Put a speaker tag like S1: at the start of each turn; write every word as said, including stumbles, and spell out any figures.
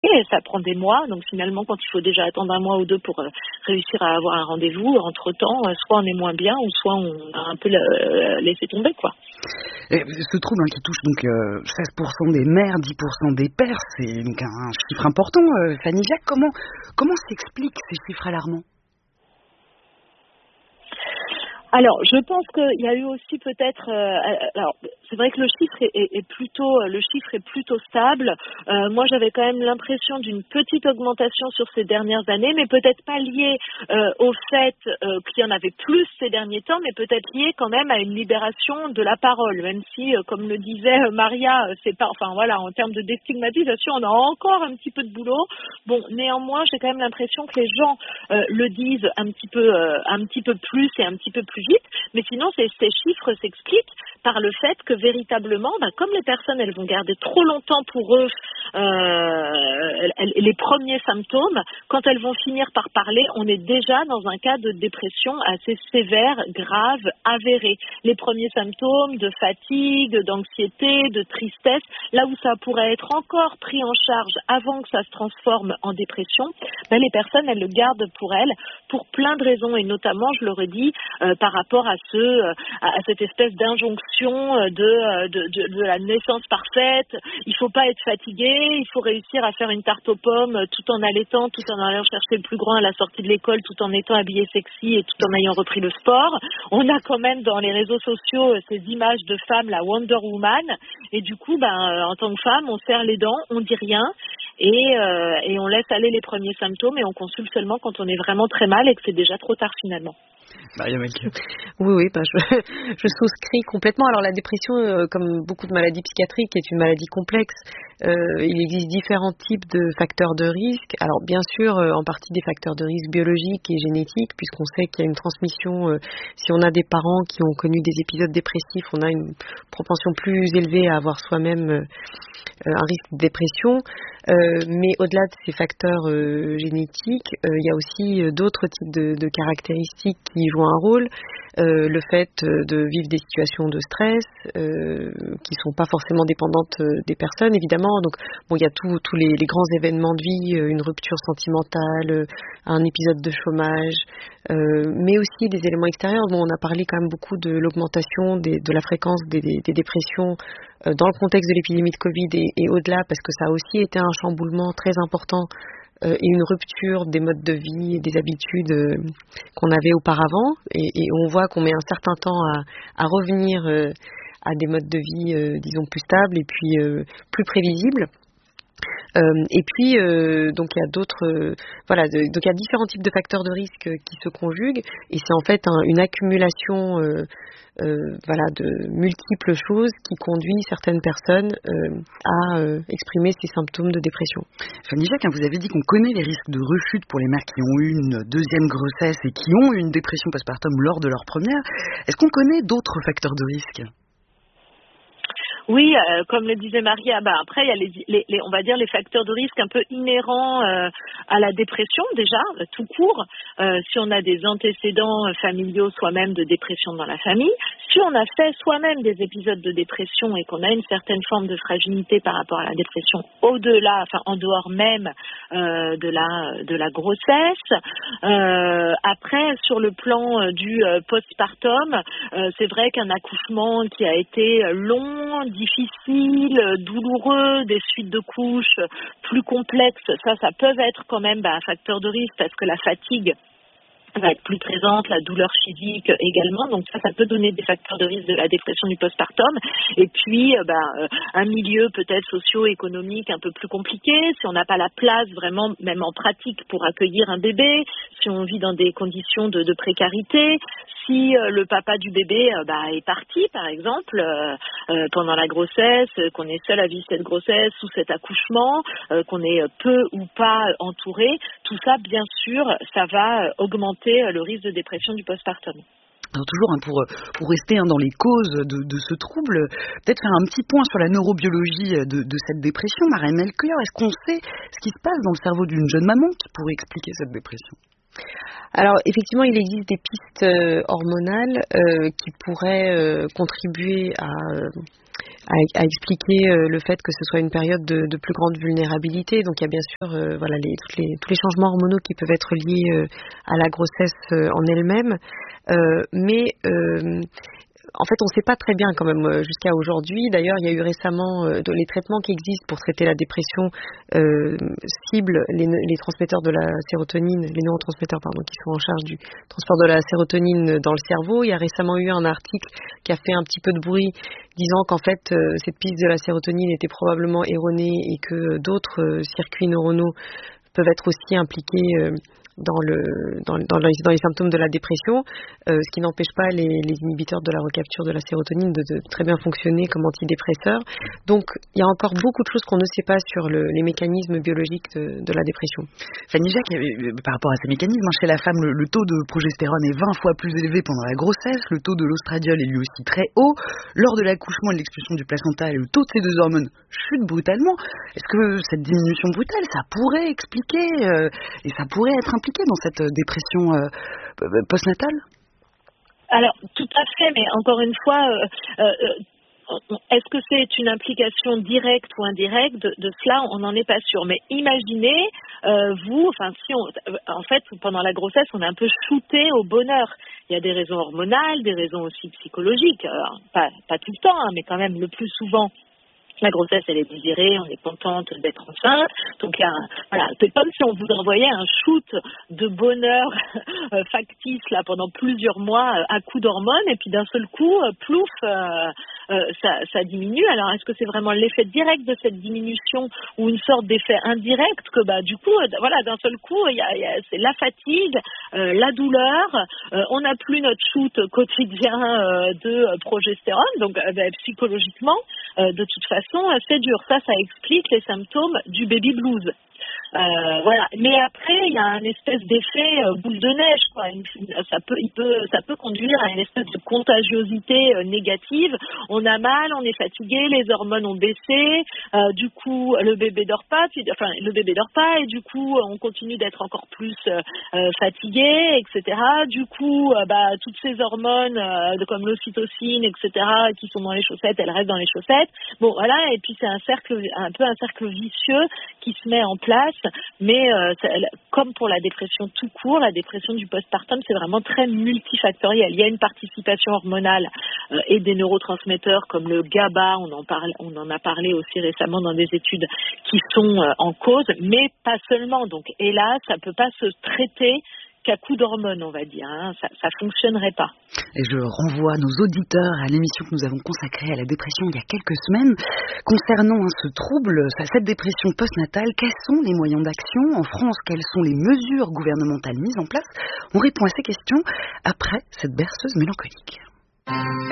S1: et ça prend des mois. Donc finalement, quand il faut déjà attendre un mois ou deux pour euh, réussir à avoir un rendez-vous, entre-temps, euh, soit on est moins bien, ou soit on a un peu euh, laissé tomber, quoi.
S2: Et ce trouble hein, qui touche donc euh, seize pour cent des mères, dix pour cent des pères, c'est donc un, un chiffre important. Euh, Fanny Jacques, comment, comment s'expliquent ces chiffres alarmants ?
S1: Alors, je pense qu'il y a eu aussi peut-être. Euh, alors, c'est vrai que le chiffre est, est, est plutôt, le chiffre est plutôt stable. Euh, moi, j'avais quand même l'impression d'une petite augmentation sur ces dernières années, mais peut-être pas liée euh, au fait euh, qu'il y en avait plus ces derniers temps, mais peut-être liée quand même à une libération de la parole. Même si, euh, comme le disait euh, Maria, c'est pas. Enfin voilà, en termes de déstigmatisation, on a encore un petit peu de boulot. Bon, néanmoins, j'ai quand même l'impression que les gens euh, le disent un petit peu, euh, un petit peu plus et un petit peu plus vite, mais sinon ces, ces chiffres s'expliquent par le fait que véritablement, bah, comme les personnes elles vont garder trop longtemps pour eux euh, elles, les premiers symptômes, quand elles vont finir par parler, on est déjà dans un cas de dépression assez sévère, grave, avéré. Les premiers symptômes de fatigue, d'anxiété, de tristesse, là où ça pourrait être encore pris en charge avant que ça se transforme en dépression, bah, les personnes elles le gardent pour elles pour plein de raisons, et notamment, je le redis, euh, par rapport à ce, euh, à cette espèce d'injonction de, de, de, de la naissance parfaite. Il faut pas être fatigué, il faut réussir à faire une tarte aux pommes tout en allaitant, tout en allant chercher le plus grand à la sortie de l'école, tout en étant habillé sexy et tout en ayant repris le sport. On a quand même dans les réseaux sociaux ces images de femmes, la Wonder Woman, et du coup, ben, en tant que femme, on serre les dents, on dit rien. Et, euh, et on laisse aller les premiers symptômes et on consulte seulement quand on est vraiment très mal et que c'est déjà trop tard finalement.
S2: Maria Mec.
S3: Oui, oui, ben je, je souscris complètement. Alors la dépression, euh, comme beaucoup de maladies psychiatriques, est une maladie complexe. Euh, il existe différents types de facteurs de risque. Alors bien sûr, euh, en partie des facteurs de risque biologiques et génétiques, puisqu'on sait qu'il y a une transmission. Euh, si on a des parents qui ont connu des épisodes dépressifs, on a une propension plus élevée à avoir soi-même euh, un risque de dépression. Euh, mais au-delà de ces facteurs euh, génétiques, euh, il y a aussi euh, d'autres types de, de caractéristiques qui jouent un rôle. Euh, le fait de vivre des situations de stress euh, qui sont pas forcément dépendantes des personnes, évidemment. Donc, bon, il y a tous les, les grands événements de vie, une rupture sentimentale, un épisode de chômage, euh, mais aussi des éléments extérieurs. Bon, on a parlé quand même beaucoup de l'augmentation des, de la fréquence des, des, des dépressions euh, dans le contexte de l'épidémie de Covid et, et au-delà, parce que ça a aussi été un chamboulement très important euh, et une rupture des modes de vie et des habitudes euh, qu'on avait auparavant. Et, et on voit qu'on met un certain temps à, à revenir euh, à des modes de vie, euh, disons, plus stables et puis euh, plus prévisibles. Euh, et puis, euh, donc il y a d'autres, euh, voilà, de, donc il y a différents types de facteurs de risque qui se conjuguent, et c'est en fait un, une accumulation, euh, euh, voilà, de multiples choses qui conduit certaines personnes euh, à euh, exprimer ces symptômes de dépression.
S2: Fanny Jacques, hein, vous avez dit qu'on connaît les risques de rechute pour les mères qui ont eu une deuxième grossesse et qui ont eu une dépression postpartum lors de leur première. Est-ce qu'on connaît d'autres facteurs de risque ?
S1: Oui, euh, comme le disait Maria, bah après il y a les, les, les, on va dire les facteurs de risque un peu inhérents euh, à la dépression déjà, euh, tout court. Euh, si on a des antécédents familiaux soi-même de dépression dans la famille, si on a fait soi-même des épisodes de dépression et qu'on a une certaine forme de fragilité par rapport à la dépression au-delà, enfin en dehors même euh, de la de la grossesse. Euh, après, sur le plan du euh, postpartum, euh, c'est vrai qu'un accouchement qui a été long, difficile, douloureux, des suites de couches plus complexes, ça, ça peut être quand même bah, un facteur de risque parce que la fatigue va être plus présente, la douleur physique également, donc ça, ça peut donner des facteurs de risque de la dépression du postpartum. Et puis, euh, bah, un milieu peut-être socio-économique un peu plus compliqué, si on n'a pas la place vraiment, même en pratique, pour accueillir un bébé, si on vit dans des conditions de, de précarité, si euh, le papa du bébé euh, bah, est parti, par exemple, euh, euh, pendant la grossesse, euh, qu'on est seul à vivre cette grossesse ou cet accouchement, euh, qu'on est peu ou pas entouré, tout ça, bien sûr, ça va euh, augmenter le risque de dépression du postpartum.
S2: Alors toujours hein, pour, pour rester hein, dans les causes de, de ce trouble, peut-être faire un petit point sur la neurobiologie de, de cette dépression. Maria Melchior, est-ce qu'on sait ce qui se passe dans le cerveau d'une jeune maman qui pourrait expliquer cette dépression ?
S3: Alors effectivement, il existe des pistes euh, hormonales euh, qui pourraient euh, contribuer à, euh, a, a expliqué euh, le fait que ce soit une période de, de plus grande vulnérabilité. Donc il y a bien sûr euh, voilà les, toutes les, tous les changements hormonaux qui peuvent être liés euh, à la grossesse euh, en elle-même, euh, mais euh, en fait, on ne sait pas très bien quand même euh, jusqu'à aujourd'hui. D'ailleurs, il y a eu récemment euh, les traitements qui existent pour traiter la dépression euh, ciblent les, les transmetteurs de la sérotonine, les neurotransmetteurs pardon, qui sont en charge du transport de la sérotonine dans le cerveau. Il y a récemment eu un article qui a fait un petit peu de bruit disant qu'en fait euh, cette piste de la sérotonine était probablement erronée et que d'autres euh, circuits neuronaux peuvent être aussi impliqués euh, dans, le, dans, dans, les, dans les symptômes de la dépression, euh, ce qui n'empêche pas les, les inhibiteurs de la recapture de la sérotonine de, de très bien fonctionner comme antidépresseurs. Donc il y a encore beaucoup de choses qu'on ne sait pas sur le, les mécanismes biologiques de, de la dépression.
S2: Fanny Jacques, par rapport à ces mécanismes, chez la femme, le, le taux de progestérone est vingt fois plus élevé pendant la grossesse, le taux de l'ostradiol est lui aussi très haut. Lors de l'accouchement et de l'expulsion du placenta, le taux de ces deux hormones chute brutalement. Est-ce que cette diminution brutale, ça pourrait expliquer euh, et ça pourrait être impliqué dans cette dépression euh, postnatale?
S1: Alors, tout à fait, mais encore une fois, euh, euh, est-ce que c'est une implication directe ou indirecte? de, de cela, on n'en est pas sûr. Mais imaginez, euh, vous, enfin, si on, en fait, pendant la grossesse, on est un peu shooté au bonheur. Il y a des raisons hormonales, des raisons aussi psychologiques, alors, pas, pas tout le temps, hein, mais quand même le plus souvent. La grossesse, elle est désirée, on est contente d'être enceinte. Donc, il y a un, voilà, c'est comme si on vous envoyait un shoot de bonheur euh, factice là pendant plusieurs mois euh, à coup d'hormones, et puis d'un seul coup, euh, plouf, euh, euh, ça, ça diminue. Alors, est-ce que c'est vraiment l'effet direct de cette diminution ou une sorte d'effet indirect que, bah, du coup, euh, voilà, d'un seul coup, il y a, il y a, c'est la fatigue, euh, la douleur, euh, on n'a plus notre shoot quotidien euh, de euh, progestérone, donc euh, bah, psychologiquement, euh, de toute façon. C'est dur. Ça, ça explique les symptômes du baby blues. Euh, voilà. Mais après, il y a un espèce d'effet euh, boule de neige, quoi. Une, ça peut, il peut, ça peut conduire à une espèce de contagiosité euh, négative. On a mal, on est fatigué, les hormones ont baissé. Euh, du coup, le bébé dort pas. Puis, enfin, le bébé dort pas, et du coup, on continue d'être encore plus euh, euh, fatigué, et cetera. Du coup, euh, bah, toutes ces hormones, euh, comme l'ocytocine, et cetera, qui sont dans les chaussettes, elles restent dans les chaussettes. Bon, voilà. Et puis, c'est un cercle, un peu un cercle vicieux qui se met en place. Mais euh, comme pour la dépression tout court, la dépression du postpartum, c'est vraiment très multifactoriel. Il y a une participation hormonale euh, et des neurotransmetteurs comme le GABA, on en, parle, on en a parlé aussi récemment dans des études qui sont euh, en cause, mais pas seulement. Donc hélas, ça ne peut pas se traiter qu'à coup d'hormones, on va dire, hein. Ça ne fonctionnerait pas.
S2: Et je renvoie nos auditeurs à l'émission que nous avons consacrée à la dépression il y a quelques semaines. Concernant hein, ce trouble, cette dépression postnatale, quels sont les moyens d'action? En France, quelles sont les mesures gouvernementales mises en place? On répond à ces questions après cette berceuse mélancolique.